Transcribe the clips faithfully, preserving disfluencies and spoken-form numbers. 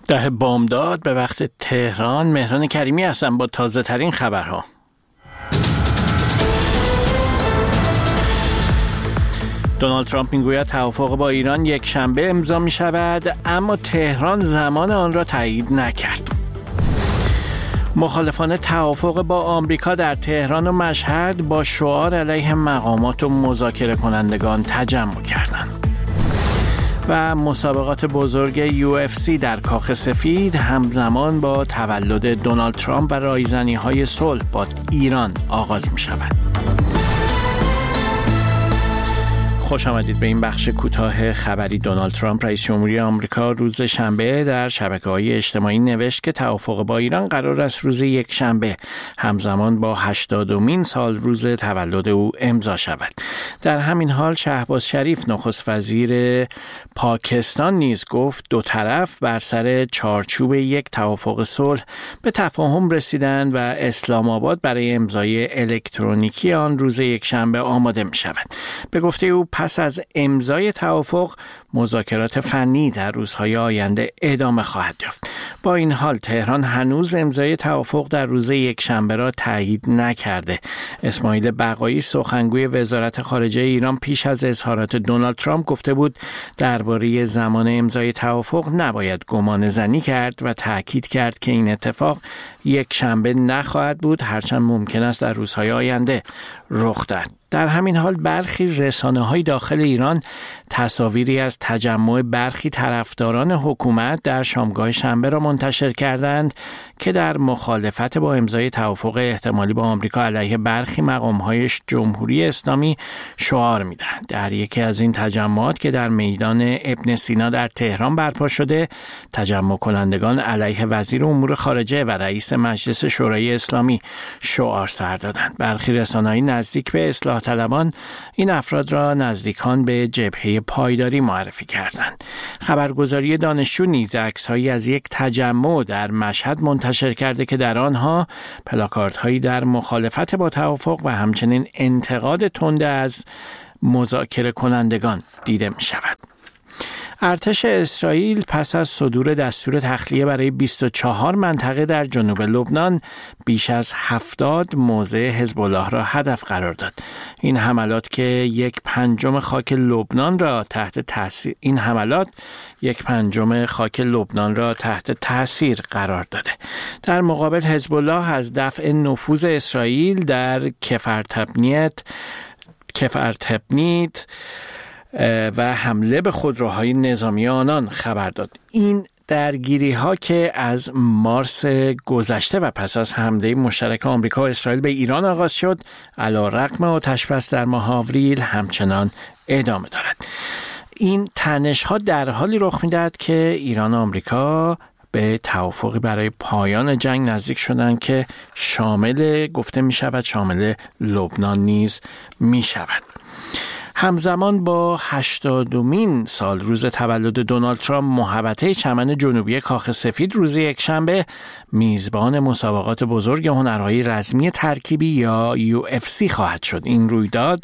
ده بامداد به وقت تهران. مهران کریمی هستم با تازه ترین خبرها. دونالد ترامپ میگوید توافق با ایران یک شنبه امضا می شود، اما تهران زمان آن را تایید نکرد. مخالفان توافق با آمریکا در تهران و مشهد با شعار علیه مقامات و مذاکره کنندگان تجمع کردند. و مسابقات بزرگ یو اف سی در کاخ سفید همزمان با تولد دونالد ترامپ و رایزنی‌های صلح با ایران آغاز می شود. خوش آمدید به این بخش کوتاه خبری. دونالد ترامپ رئیس جمهوری آمریکا روز شنبه در شبکه‌های اجتماعی نوشت که توافق با ایران قرار است روز یک شنبه همزمان با هشتادمین سال روز تولد او امضا شود. در همین حال شهباز شریف نخست وزیر پاکستان نیز گفت دو طرف بر سر چارچوب یک توافق صلح به تفاهم رسیدند و اسلام آباد برای امضای الکترونیکی آن روز یک شنبه آماده می شود. به گفته او پس از امضای توافق مذاکرات فنی در روزهای آینده ادامه خواهد یافت. با این حال تهران هنوز امضای توافق در روز یک شنبه را تایید نکرده. اسماعیل بقایی سخنگوی وزارت خارجه ایران پیش از اظهارات دونالد ترامپ گفته بود درباره زمان امضای توافق نباید گمان زنی کرد و تاکید کرد که این اتفاق یک شنبه نخواهد بود، هرچند ممکن است در روزهای آینده رخ دهد. در همین حال برخی رسانه‌های داخل ایران تصاویری از تجمع برخی طرفداران حکومت در شامگاه شنبه را منتشر کردند که در مخالفت با امضای توافق احتمالی با آمریکا علیه برخی مقام‌های جمهوری اسلامی شعار می‌دهند. در یکی از این تجمعات که در میدان ابن سینا در تهران برپا شده، تجمع کنندگان علیه وزیر امور خارجه و رئیس مجلس شورای اسلامی شعار سر دادند. برخی رسانه‌های نزدیک به اصلاح طلبان این افراد را نزدیکان به جبهه پایداری معرفی کردند. خبرگزاری دانشجو نیز عکس‌هایی از یک تجمع در مشهد منتشر کرده که در آنها پلاکاردهایی در مخالفت با توافق و همچنین انتقاد تند از مذاکره کنندگان دیده می شود. ارتش اسرائیل پس از صدور دستور تخلیه برای بیست و چهار منطقه در جنوب لبنان بیش از هفتاد موضع حزب الله را هدف قرار داد. این حملات که یک پنجم خاک لبنان را تحت تاثیر این حملات یک پنجم خاک لبنان را تحت تاثیر قرار داده. در مقابل حزب الله از دفع نفوذ اسرائیل در کفرتبنیت کفرتبنیت و حمله به خودروهای نظامی آنان خبر داد. این درگیری ها که از مارس گذشته و پس از حمله مشترک آمریکا و اسرائیل به ایران آغاز شد، علیرغم آتش‌بس در ماه آوریل همچنان ادامه دارد. این تنش ها در حالی رخ می‌دهد که ایران و آمریکا به توافقی برای پایان جنگ نزدیک شدند که شامل گفته می شود شامل لبنان نیز می شود. همزمان با هشتادمین سال روز تولد دونالد ترامپ، محوطه چمن جنوبی کاخ سفید روز یکشنبه میزبان مسابقات بزرگ هنرهای رزمی ترکیبی یا یو اف سی خواهد شد. این رویداد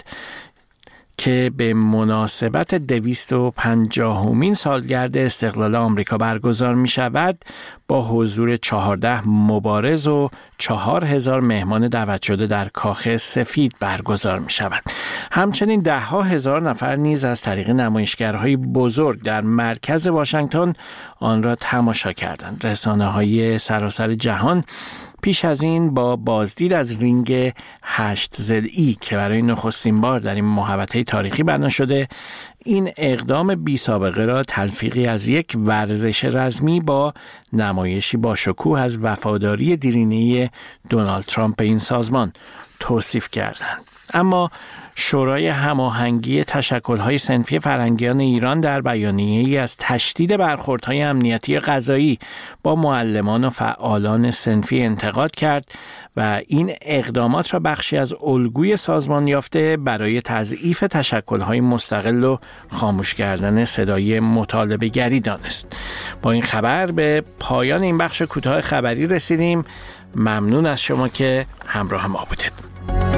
که به مناسبت دویست و پنجاهمین سالگرد استقلال آمریکا برگزار می شود با حضور چهارده مبارز و چهار هزار مهمان دعوت شده در کاخ سفید برگزار می شود. همچنین ده ها هزار نفر نیز از طریق نمایشگرهای بزرگ در مرکز واشنگتن آن را تماشا کردند. رسانه های سراسر جهان پیش از این با بازدید از رینگ هشت ضلعی که برای نخستین بار در این محوطه تاریخی بنا شده، این اقدام بی سابقه را تلفیقی از یک ورزش رزمی با نمایشی با شکوه از وفاداری دیرینه دونالد ترامپ به این سازمان توصیف کردند. اما شورای هماهنگی تشکل‌های صنفی فرهنگیان ایران در بیانیه‌ای از تشدید برخوردهای امنیتی غذایی با معلمان و فعالان صنفی انتقاد کرد و این اقدامات را بخشی از الگوی سازمان یافته برای تضعیف تشکل‌های مستقل و خاموش کردن صدای مطالبه‌گری دانست. با این خبر به پایان این بخش کوتاه خبری رسیدیم. ممنون از شما که همراه ما بودید.